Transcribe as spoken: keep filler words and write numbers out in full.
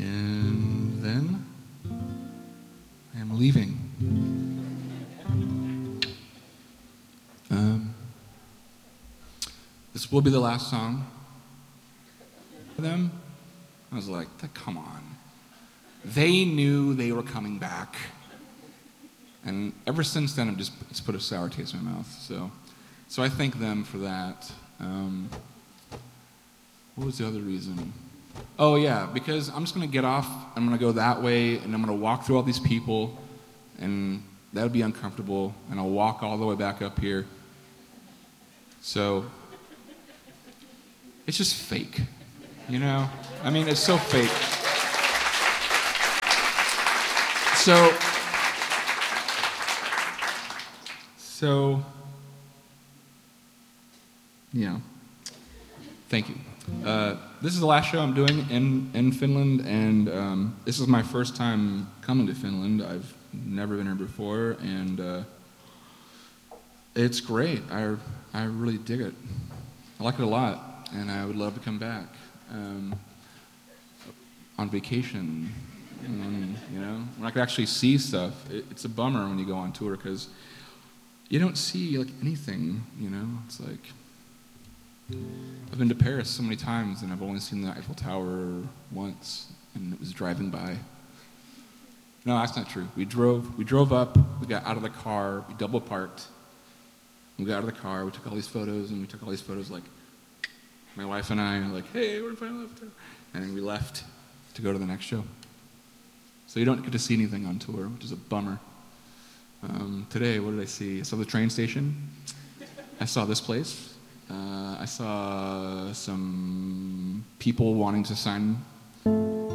And then I am leaving. Um, this will be the last song for them. I was like, come on. They knew they were coming back. And ever since then, I've just it's put a sour taste in my mouth. So so I thank them for that. Um, what was the other reason? Oh, yeah, because I'm just going to get off. I'm going to go that way, and I'm going to walk through all these people, and that would be uncomfortable, and I'll walk all the way back up here. So it's just fake, you know? I mean, it's so fake. So, so, yeah. Thank you. Uh, this is the last show I'm doing in, in Finland, and um, this is my first time coming to Finland. I've never been here before, and uh, it's great. I, I really dig it. I like it a lot, and I would love to come back um, on vacation. And, you know, when I could actually see stuff. It, it's a bummer when you go on tour because you don't see like anything. You know, it's like I've been to Paris so many times and I've only seen the Eiffel Tower once, and it was driving by. No, that's not true. We drove. We drove up. We got out of the car. We double parked. We got out of the car. We took all these photos, and we took all these photos. Like my wife and I, like, hey, we're finally left. And then we left to go to the next show. So you don't get to see anything on tour, which is a bummer. Um, today, what did I see? I saw the train station. I saw this place. Uh, I saw some people wanting to sign